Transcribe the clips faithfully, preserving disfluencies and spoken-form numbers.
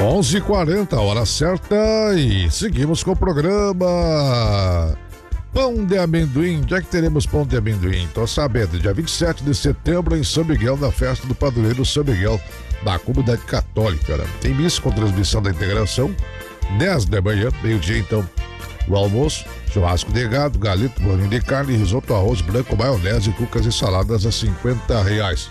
onze e quarenta, hora certa, e seguimos com o programa Pão de Amendoim. Onde é que teremos pão de amendoim? Tô sabendo, dia vinte e sete de setembro em São Miguel, na festa do padroeiro São Miguel, da comunidade católica, né? Tem missa com transmissão da integração, dez da manhã, meio-dia então, o almoço, churrasco de gado, galito, bolinho de carne, risoto, arroz branco, maionese, cucas e saladas a cinquenta reais.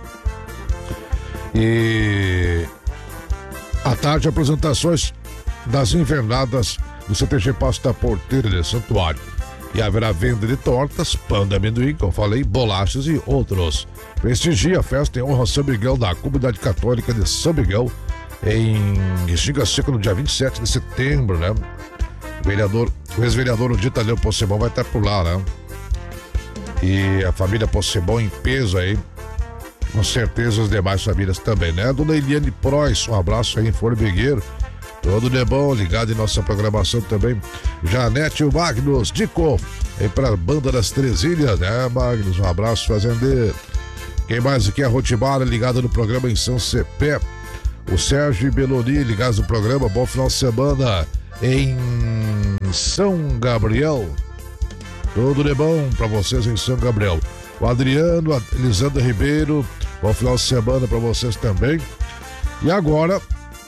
E à tarde, apresentações das invernadas do C T G Pasta Porteira de Santuário. E haverá venda de tortas, pão de amendoim, como eu falei, bolachas e outros. Prestigia a festa em honra a São Miguel da Comunidade Católica de São Miguel, em Xiga Seca, no dia vinte e sete de setembro, né? O vereador, o ex-vereador Odito Tadeu Possebon vai estar por lá, né? E a família Possebon em peso aí, com certeza as demais famílias também, né? Dona Eliane Prois, um abraço aí em Formigueiro. Tudo de bom, ligado em nossa programação também. Janete e o Magnus, Dico, aí pra Banda das Três Ilhas, né, Magnus? Um abraço, fazendeiro. Quem mais aqui é Rotibara, ligado no programa em São Cepé. O Sérgio e Beloni, ligados no programa. Bom final de semana em São Gabriel. Tudo de bom pra vocês em São Gabriel. O Adriano, a Elisandra Ribeiro, bom final de semana pra vocês também. E agora,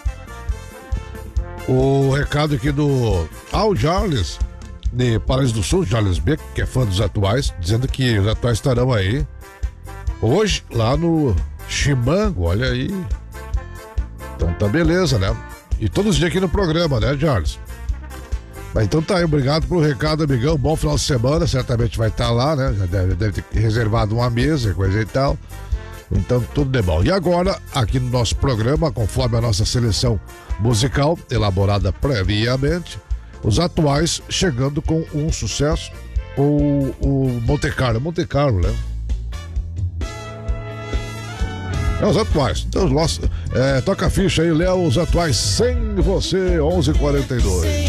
o recado aqui do Al Charles, de Paraíso do Sul, Charles Beck, que é fã dos atuais, dizendo que os atuais estarão aí hoje, lá no Chimango, olha aí. Então tá beleza, né? E todos os dias aqui no programa, né, Charles? Mas então tá aí, obrigado pelo recado, amigão. Bom final de semana, certamente vai estar lá, né? Já deve, deve ter reservado uma mesa, coisa e tal. Então, tudo de bom. E agora, aqui no nosso programa, conforme a nossa seleção musical, elaborada previamente, os atuais chegando com um sucesso, o, o Monte Carlo. Monte Carlo, né? É os atuais. Então, nossa, é, toca a ficha aí, Léo, os atuais sem você, onze e quarenta e dois.